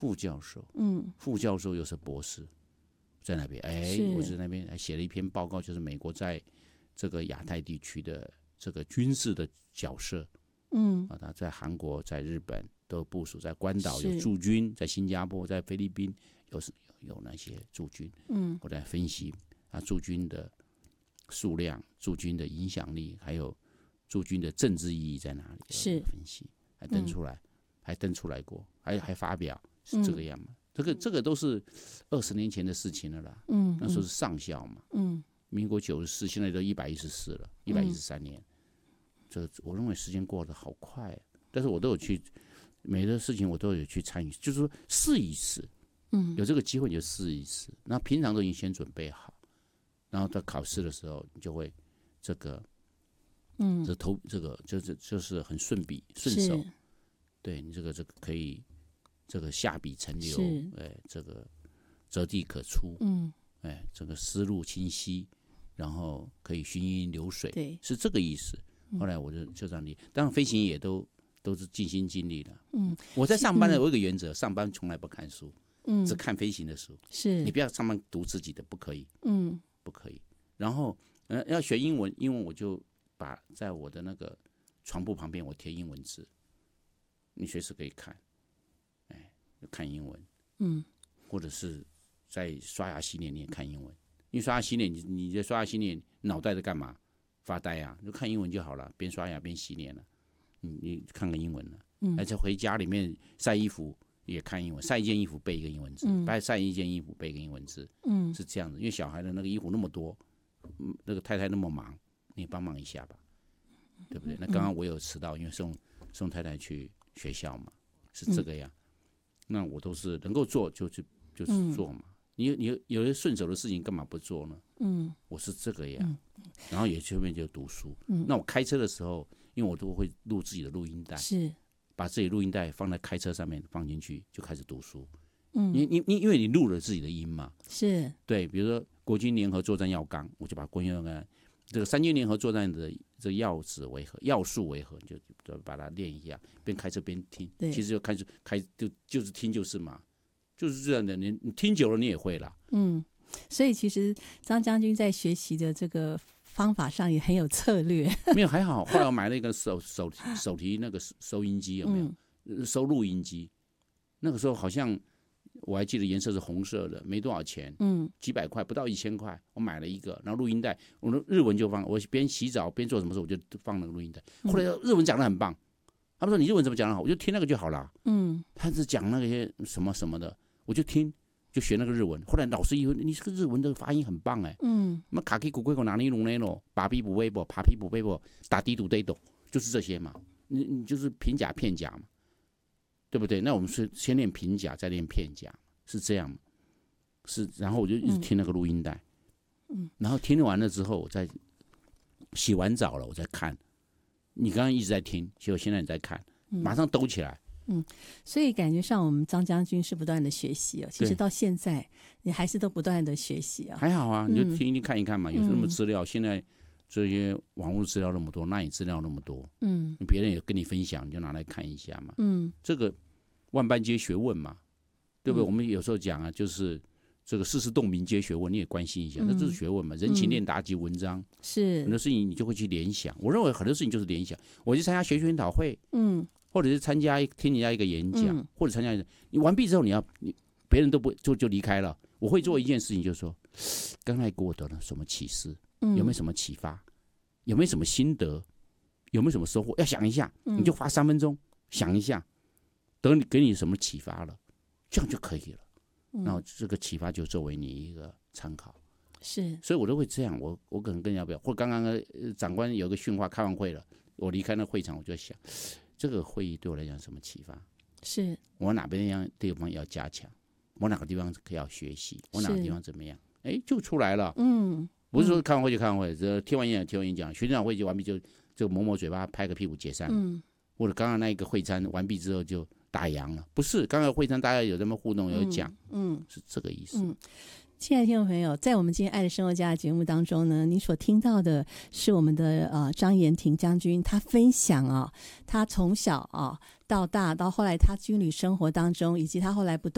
副教授，副教授又是博士，在那边，我在那边还写了一篇报告，就是美国在这个亚太地区的这个军事的角色，他在韩国、在日本都有部署，在关岛有驻军，在新加坡、在菲律宾有那些驻军，我在分析驻军的数量、驻军的影响力，还有驻军的政治意义在哪里，是分析，还登出来，还登出来过，还发表，是这个样嘛？这个都是20年前的事情了啦。那时候是上校嘛。民国94，现在都114了，113年。这我认为时间过得好快，但是我都有去每个事情我都有去参与，就是说试一试。有这个机会你就试一试。那平常都已经先准备好，然后到考试的时候你就会这个。这个就是很顺手，对你这个可以这个下笔成流，这个折地可出，这个思路清晰，然后可以循音流水，对，是这个意思。后来我就这样理，当然飞行也都是尽心尽力的。我在上班的我有一个原则，上班从来不看书，只看飞行的书。是你不要上班读自己的，不可以，不可以。然后要学英文我就。在我的那个床铺旁边，我贴英文字，你随时可以看，看英文，或者是在刷牙洗脸你也看英文，因为刷牙洗脸，你在刷牙洗脸，脑袋在干嘛？发呆啊，就看英文就好了，边刷牙边洗脸了，你看个英文了，而且回家里面晒衣服也看英文，晒一件衣服背一个英文字，晒一件衣服背一个英文字，是这样子，因为小孩的那个衣服那么多，那个太太那么忙。你帮忙一下吧，对不对？那刚刚我有迟到，因为送太太去学校嘛，是这个样。那我都是能够做就是做嘛。你有些顺手的事情干嘛不做呢？我是这个样。然后也顺便就读书。那我开车的时候，因为我都会录自己的录音带，是把自己录音带放在开车上面放进去，就开始读书。因为你录了自己的音嘛，是对。比如说国军联合作战要纲，我就把国军要纲。这个3军联合作战的这个要素为何，就把它练一下，边开车边听。其实就就是听就是嘛，就是这样的。你听久了你也会啦。 所以其实张将军在学习的这个方法上也很有策略。 没有还好，后来我买了一个手提那个收音机，有没有？收录音机。那个时候好像。我还记得颜色是红色的，没多少钱，几百块，不到1000块，我买了一个，然后录音带，我的日文就放，我边洗澡边做什么事我就放那个录音带。后来日文讲得很棒，他们说你日文怎么讲得好，我就听那个就好了。他是讲那些什么什么的，我就听，就学那个日文。后来老师以为你这个日文的发音很棒哎，那卡基古贵口哪里弄那咯，把皮补背不，爬皮补背不，打地赌对斗，就是这些嘛，你就是平假片假嘛。对不对？那我们是先练平假，再练片假，是这样。是，然后我就一直听那个录音带，然后听完了之后，我再洗完澡了，我再看。你刚刚一直在听，结果现在你在看，马上抖起来。 所以感觉上我们张将军是不断的学习哦。其实到现在，你还是都不断的学习啊。 还好啊，你就听一听看一看嘛。有什么资料，现在这些网络资料那么多，那你资料那么多，别人也跟你分享，你就拿来看一下嘛。这个万般皆学问嘛，对不对？我们有时候讲啊，就是这个世事洞明皆学问，你也关心一下，那这是学问嘛。人情练达即文章，是很多事情你就会去联想。我认为很多事情就是联想。我去参加学术研讨会，或者是听人家一个演讲，或者参加你完毕之后，别人都不就离开了。我会做一件事情，就是说，刚才给我得了什么启示？有没有什么启发？有没有什么心得？有没有什么收获？要想一下，你就花3分钟想一下，给你什么启发了，这样就可以了。然后这个启发就作为你一个参考。是，所以我都会这样。我可能更要不要？或刚刚长官有个训话，开完会了，我离开那会场，我就想，这个会议对我来讲什么启发？是我哪边地方要加强？我哪个地方可以要学习？我哪个地方怎么样？就出来了。不是说开完会就开完会，听完演讲，学长会就完毕就抹抹嘴巴，拍个屁股解散。或者刚刚那一个会餐完毕之后就打烊了，不是？刚刚会餐大家有这么互动有讲，是这个意思。 亲爱的听众朋友，在我们今天爱的生活家的节目当中呢，你所听到的是我们的张延廷将军，他分享他从小到大到后来他军旅生活当中，以及他后来不断